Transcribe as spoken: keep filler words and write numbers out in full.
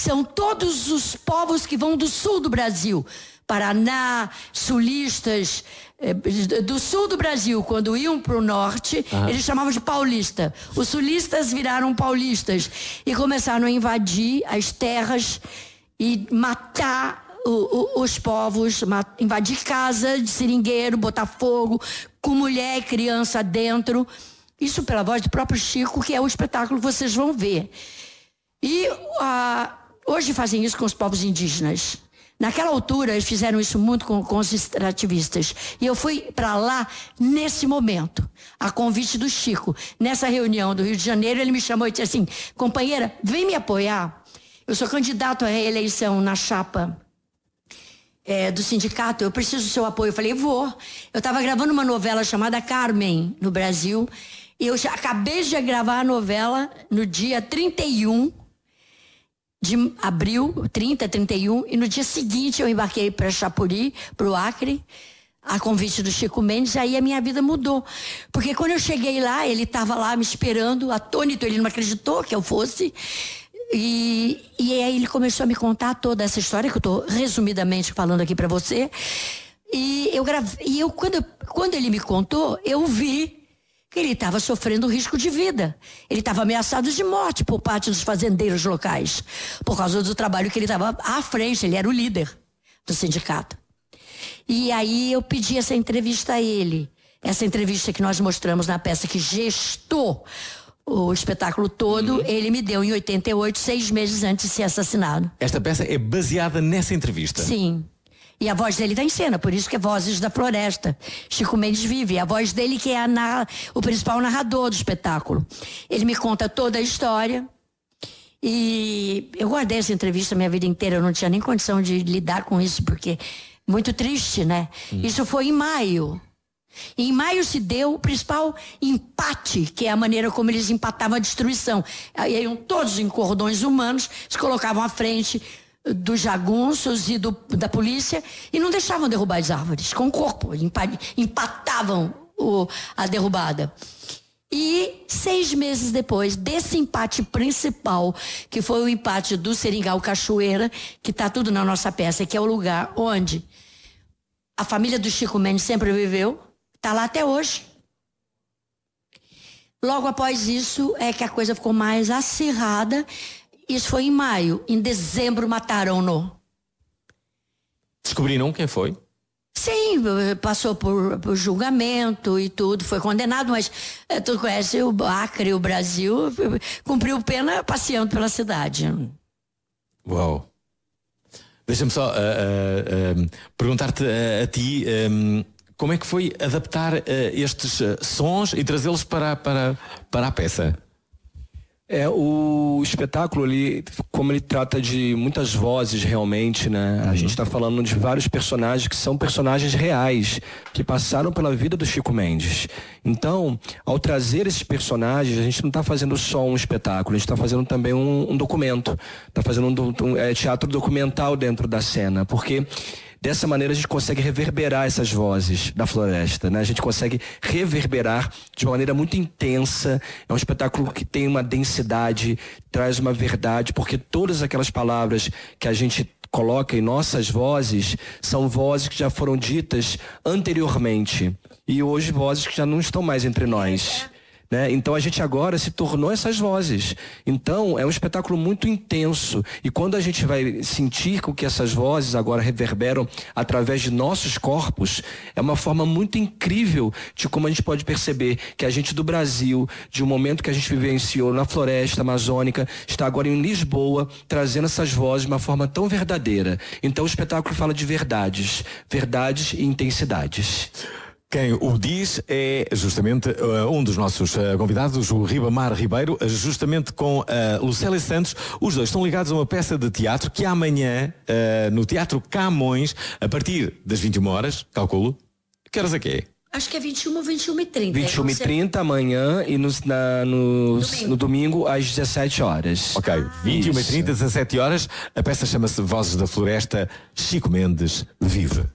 são todos os povos que vão do sul do Brasil. Paraná, sulistas, do sul do Brasil, quando iam para o norte, uhum. eles chamavam de paulista. Os sulistas viraram paulistas e começaram a invadir as terras e matar o, o, os povos, invadir casa de seringueiro, botar fogo, com mulher e criança dentro. Isso pela voz do próprio Chico, que é o espetáculo que vocês vão ver. E uh, hoje fazem isso com os povos indígenas. Naquela altura, eles fizeram isso muito com, com os extrativistas. E eu fui para lá nesse momento, a convite do Chico. Nessa reunião do Rio de Janeiro, ele me chamou e disse assim: companheira, vem me apoiar. Eu sou candidato à reeleição na chapa é, do sindicato, eu preciso do seu apoio. Eu falei, vou. Eu estava gravando uma novela chamada Carmen, no Brasil. E eu já acabei de gravar a novela no dia trinta e um de abril, trinta, trinta e um, e no dia seguinte eu embarquei para Chapuri, para o Acre, a convite do Chico Mendes. Aí a minha vida mudou, porque quando eu cheguei lá, ele estava lá me esperando, atônito, ele não acreditou que eu fosse, e, e aí ele começou a me contar toda essa história, que eu estou resumidamente falando aqui para você, e eu gravei, e eu, quando, quando ele me contou, eu vi ele estava sofrendo risco de vida. Ele estava ameaçado de morte por parte dos fazendeiros locais, por causa do trabalho que ele estava à frente, ele era o líder do sindicato. E aí eu pedi essa entrevista a ele, essa entrevista que nós mostramos na peça, que gestou o espetáculo todo, uhum. ele me deu em oitenta e oito, seis meses antes de ser assassinado. Esta peça é baseada nessa entrevista? Sim. E a voz dele está em cena, por isso que é Vozes da Floresta. Chico Mendes vive, a voz dele que é a narra, o principal narrador do espetáculo. Ele me conta toda a história. E eu guardei essa entrevista a minha vida inteira, eu não tinha nem condição de lidar com isso, porque muito triste, né? Hum. Isso foi em maio. E em maio se deu o principal empate, que é a maneira como eles empatavam a destruição. Aí iam todos em cordões humanos, se colocavam à frente dos jagunços e do, da polícia e não deixavam derrubar as árvores com o corpo, empatavam o, a derrubada. E seis meses depois desse empate principal, que foi o empate do Seringal Cachoeira, que está tudo na nossa peça, que é o lugar onde a família do Chico Mendes sempre viveu, está lá até hoje. Logo após isso é que a coisa ficou mais acirrada. Isso foi em maio. Em dezembro mataram-no. Descobriram quem foi? Sim, passou por, por julgamento e tudo, foi condenado, mas é, tu conhece o Acre, o Brasil, cumpriu pena passeando pela cidade. Uau. Deixa-me só uh, uh, uh, perguntar-te uh, a ti um, como é que foi adaptar uh, estes uh, sons e trazê-los para, para, para a peça? É, o espetáculo, ele, como ele trata de muitas vozes realmente, né? Uhum. A gente está falando de vários personagens que são personagens reais, que passaram pela vida do Chico Mendes. Então, ao trazer esses personagens, a gente não está fazendo só um espetáculo, a gente está fazendo também um, um documento. Está fazendo um, um é, teatro documental dentro da cena, porque dessa maneira a gente consegue reverberar essas vozes da floresta, né? A gente consegue reverberar de uma maneira muito intensa. É um espetáculo que tem uma densidade, traz uma verdade, porque todas aquelas palavras que a gente coloca em nossas vozes são vozes que já foram ditas anteriormente e hoje vozes que já não estão mais entre nós. Né? Então a gente agora se tornou essas vozes. Então é um espetáculo muito intenso, e quando a gente vai sentir com que essas vozes agora reverberam através de nossos corpos, é uma forma muito incrível de como a gente pode perceber que a gente do Brasil, de um momento que a gente vivenciou na floresta amazônica, está agora em Lisboa trazendo essas vozes de uma forma tão verdadeira. Então o espetáculo fala de verdades, verdades e intensidades. Quem o diz é justamente uh, um dos nossos uh, convidados, o Ribamar Ribeiro, uh, justamente com uh, Lucélia Santos. Os dois estão ligados a uma peça de teatro que amanhã, uh, no Teatro Camões, a partir das vinte e uma horas, calculo, que horas é que é? Acho que é vinte e uma, vinte e uma e trinta. vinte e uma e trinta amanhã e no, na, no, domingo. no domingo às dezessete horas. Ok, vinte e uma e trinta, dezessete horas. A peça chama-se Vozes da Floresta. Chico Mendes vive.